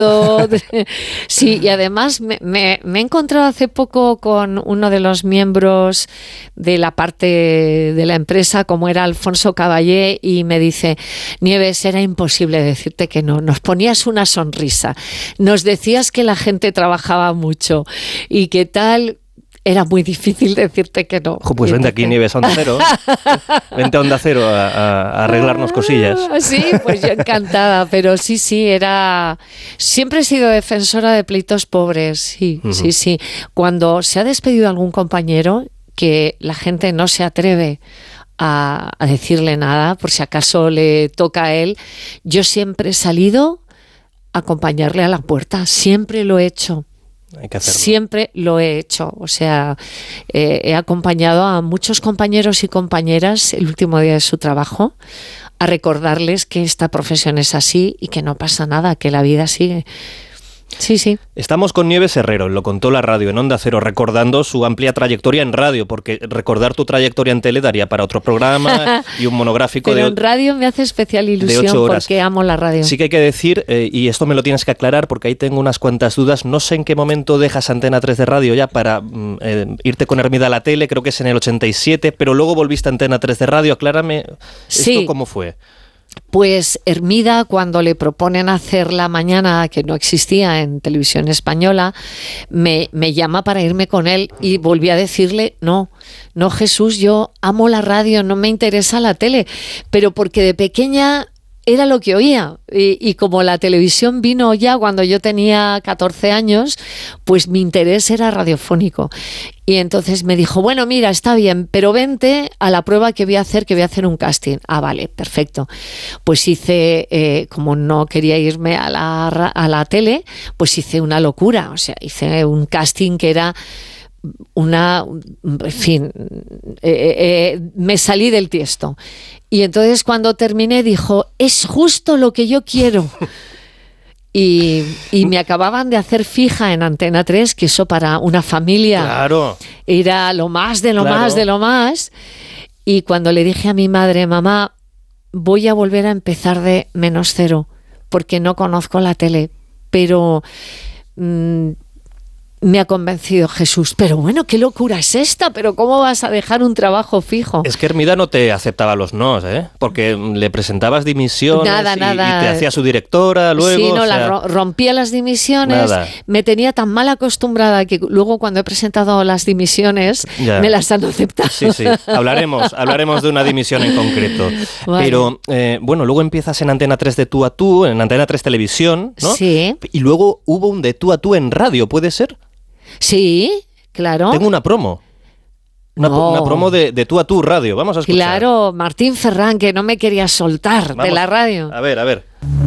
Sí, y además me he encontrado hace poco con uno de los miembros de la parte de la empresa, como era Alfonso Caballé, y me dice: Nieves, era imposible decirte que no, nos ponías una sonrisa, nos decías que la gente trabajaba mucho y que tal. Era muy difícil decirte que no. Pues vente aquí, Nieves, a Onda Cero. Vente a Onda Cero a arreglarnos cosillas. Sí, pues yo encantada, pero sí, siempre he sido defensora de pleitos pobres, sí. Cuando se ha despedido algún compañero, que la gente no se atreve a decirle nada, por si acaso le toca a él, yo siempre he salido a acompañarle a la puerta, siempre lo he hecho. Hay que hacerlo. Siempre lo he hecho, o sea, he acompañado a muchos compañeros y compañeras el último día de su trabajo a recordarles que esta profesión es así y que no pasa nada, que la vida sigue. Sí. Estamos con Nieves Herrero, lo contó la radio en Onda Cero, recordando su amplia trayectoria en radio, porque recordar tu trayectoria en tele daría para otro programa y un monográfico. Pero en radio me hace especial ilusión porque amo la radio. Sí que hay que decir, y esto me lo tienes que aclarar porque ahí tengo unas cuantas dudas, no sé en qué momento dejas Antena 3 de radio ya para irte con Hermida a la tele, creo que es en el 87, pero luego volviste a Antena 3 de radio, aclárame esto cómo fue. Pues Hermida, cuando le proponen hacer La Mañana, que no existía en televisión española, me llama para irme con él y volví a decirle, no Jesús, yo amo la radio, no me interesa la tele, pero porque de pequeña era lo que oía y como la televisión vino ya cuando yo tenía 14 años, pues mi interés era radiofónico. Y entonces me dijo, bueno, mira, está bien, pero vente a la prueba que voy a hacer un casting. Ah, vale, perfecto. Pues hice, como no quería irme a la tele, pues hice una locura. O sea, hice un casting que era en fin, me salí del tiesto. Y entonces cuando terminé dijo, es justo lo que yo quiero. Y me acababan de hacer fija en Antena 3, que eso para una familia era lo más de lo más de lo más. Y cuando le dije a mi madre, mamá, voy a volver a empezar de -0, porque no conozco la tele, pero me ha convencido Jesús. Pero bueno, ¿qué locura es esta? ¿Pero cómo vas a dejar un trabajo fijo? Es que Hermida no te aceptaba los nos, porque le presentabas dimisiones nada. Y te hacía su directora luego. Sí, no, rompía las dimisiones. Nada. Me tenía tan mal acostumbrada que luego cuando he presentado las dimisiones me las han aceptado. Sí. Hablaremos de una dimisión en concreto. Vale. Pero bueno, luego empiezas en Antena 3 de tú a tú, en Antena 3 Televisión, ¿no? Sí. Y luego hubo un de tú a tú en radio, ¿puede ser? Sí, claro. Tengo una promo. Una promo de tú a tú radio. Vamos a escuchar. Claro, Martín Ferrán, que no me quería soltar. Vamos, de la radio. A ver.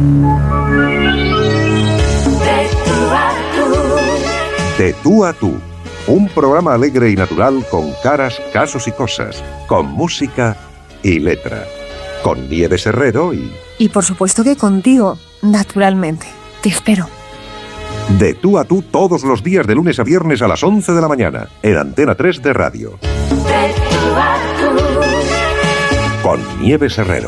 De tú a tú. Un programa alegre y natural con caras, casos y cosas. Con música y letra. Con Nieves Herrero Y por supuesto que contigo, naturalmente. Te espero. De tú a tú todos los días de lunes a viernes a las 11 de la mañana en Antena 3 de radio. De tú a tú. Con Nieves Herrero.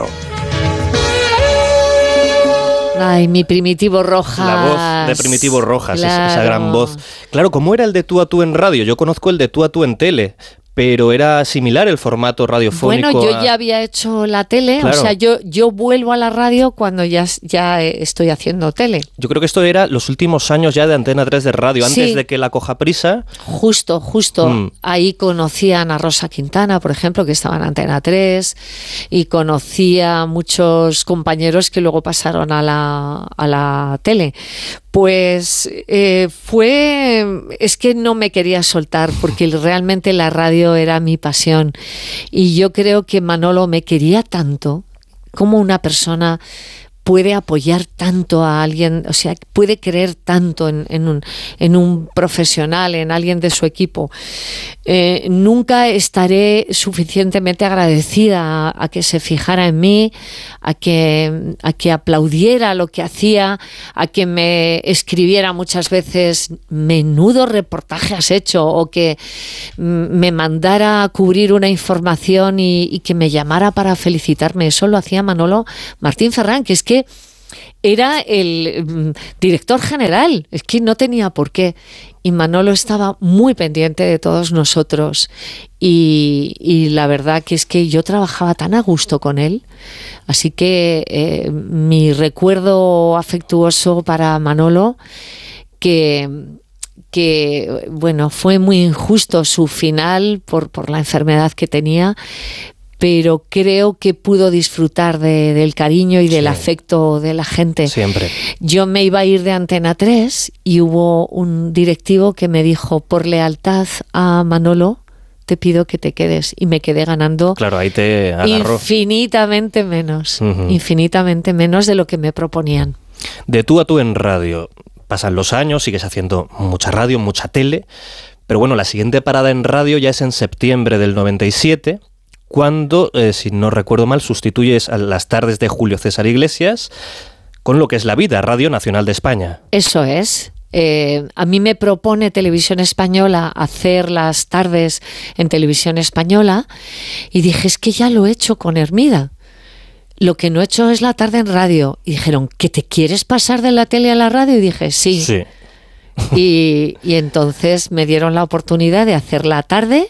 Ay, mi Primitivo Rojas. La voz de Primitivo Rojas, claro. Esa gran voz. Claro, ¿cómo era el de tú a tú en radio? Yo conozco el de tú a tú en tele, pero era similar el formato radiofónico. Bueno, yo ya había hecho la tele, claro. O sea, yo vuelvo a la radio cuando ya estoy haciendo tele. Yo creo que esto era los últimos años ya de Antena 3 de radio, antes de que la coja prisa. Justo. Ahí conocía a Ana Rosa Quintana, por ejemplo, que estaba en Antena 3, y conocía a muchos compañeros que luego pasaron a la tele. Pues es que no me quería soltar porque realmente la radio era mi pasión y yo creo que Manolo me quería tanto como una persona puede apoyar tanto a alguien, o sea, puede creer tanto en un profesional, en alguien de su equipo. Nunca estaré suficientemente agradecida a que se fijara en mí, a que aplaudiera lo que hacía, a que me escribiera muchas veces menudo reportaje has hecho, o que me mandara a cubrir una información y que me llamara para felicitarme. Eso lo hacía Manolo Martín Ferrán, que es que era el director general, es que no tenía por qué. Y Manolo estaba muy pendiente de todos nosotros y la verdad que es que yo trabajaba tan a gusto con él, así que mi recuerdo afectuoso para Manolo, que bueno, fue muy injusto su final por la enfermedad que tenía, pero creo que pudo disfrutar del cariño y del afecto de la gente. Siempre. Yo me iba a ir de Antena 3 y hubo un directivo que me dijo, por lealtad a Manolo, te pido que te quedes. Y me quedé ganando. Claro, ahí te agarró. Infinitamente menos de lo que me proponían. De tú a tú en radio. Pasan los años, sigues haciendo mucha radio, mucha tele, pero bueno, la siguiente parada en radio ya es en septiembre del 97, cuando, si no recuerdo mal, sustituyes a las tardes de Julio César Iglesias con lo que es La Vida, Radio Nacional de España. Eso es. A mí me propone Televisión Española hacer las tardes en Televisión Española y dije, es que ya lo he hecho con Hermida. Lo que no he hecho es la tarde en radio. Y dijeron, ¿que te quieres pasar de la tele a la radio? Y dije, sí. Y entonces me dieron la oportunidad de hacer la tarde.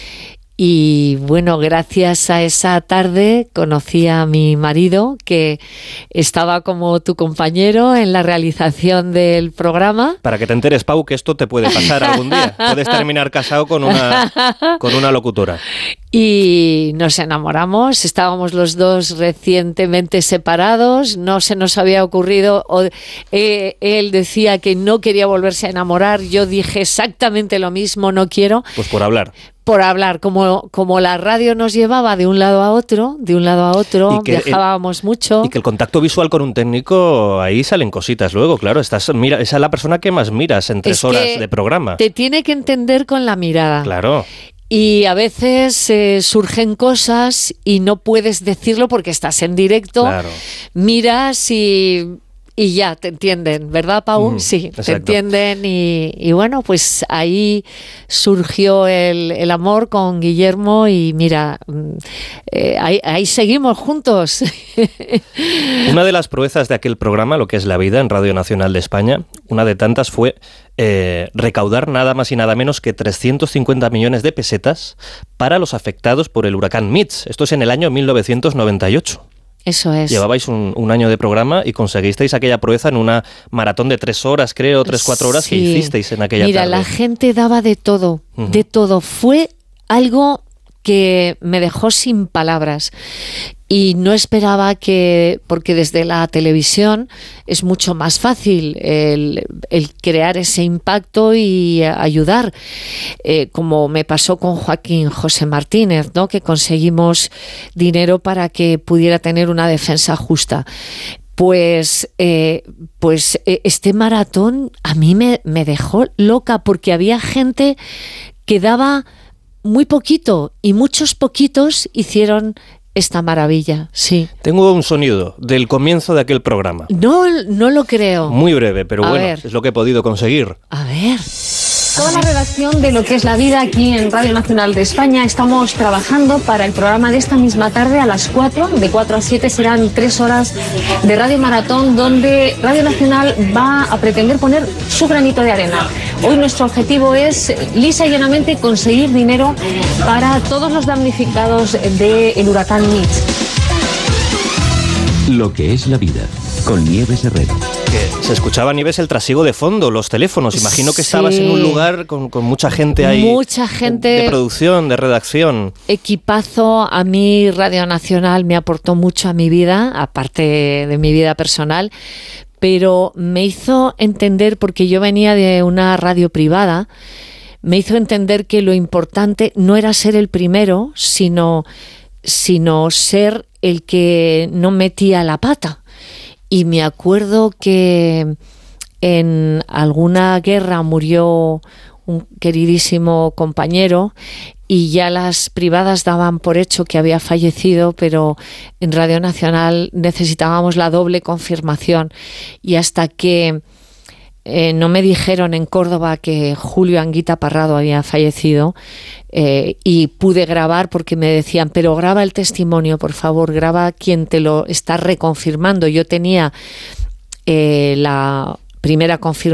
Y bueno, gracias a esa tarde conocí a mi marido, que estaba como tu compañero en la realización del programa. Para que te enteres, Pau, que esto te puede pasar algún día. Puedes terminar casado con una locutora. Y nos enamoramos, estábamos los dos recientemente separados, no se nos había ocurrido, él decía que no quería volverse a enamorar, yo dije exactamente lo mismo, no quiero. Pues por hablar. Por hablar, como la radio nos llevaba de un lado a otro, viajábamos mucho. Y que el contacto visual con un técnico, ahí salen cositas luego, claro, esa es la persona que más miras en 3 horas de programa. Te tiene que entender con la mirada. Claro. Y a veces surgen cosas y no puedes decirlo porque estás en directo, claro. Miras y ya te entienden, ¿verdad, Pau? Sí, exacto. Te entienden y bueno, pues ahí surgió el amor con Guillermo y mira, ahí seguimos juntos. Una de las proezas de aquel programa, lo que es La Vida en Radio Nacional de España, una de tantas fue recaudar nada más y nada menos que 350 millones de pesetas para los afectados por el huracán Mitch. Esto es en el año 1998. Eso es. Llevabais un año de programa y conseguisteis aquella proeza en una maratón de 3 horas, creo, 3-4 horas que hicisteis en aquella tarde. Mira, la gente daba de todo, de todo. Fue algo que me dejó sin palabras. Y no esperaba porque desde la televisión es mucho más fácil el crear ese impacto y ayudar, como me pasó con Joaquín José Martínez, ¿no? Que conseguimos dinero para que pudiera tener una defensa justa. Pues este maratón a mí me dejó loca porque había gente que daba muy poquito y muchos poquitos hicieron esta maravilla, sí. Tengo un sonido del comienzo de aquel programa. No lo creo. Muy breve, pero bueno, ver. es lo que he podido conseguir. A ver. Toda la redacción de Lo que es la vida aquí en Radio Nacional de España estamos trabajando para el programa de esta misma tarde a las 4, de 4 a 7 serán 3 horas de Radio Maratón donde Radio Nacional va a pretender poner su granito de arena. Hoy nuestro objetivo es lisa y llanamente conseguir dinero para todos los damnificados del huracán Mitch. Lo que es la vida, con Nieves Herrero. Que se escuchaba, Nieves, el trasiego de fondo, los teléfonos. Imagino que estabas en un lugar con mucha gente ahí. Mucha gente. De producción, de redacción. Equipazo. A mí Radio Nacional me aportó mucho a mi vida, aparte de mi vida personal, pero me hizo entender, porque yo venía de una radio privada, me hizo entender que lo importante no era ser el primero, sino ser el que no metía la pata. Y me acuerdo que en alguna guerra murió un queridísimo compañero y ya las privadas daban por hecho que había fallecido, pero en Radio Nacional necesitábamos la doble confirmación. Y hasta que no me dijeron en Córdoba que Julio Anguita Parrado había fallecido, y pude grabar porque me decían, pero graba el testimonio, por favor, graba quien te lo está reconfirmando. Yo tenía la primera confirmación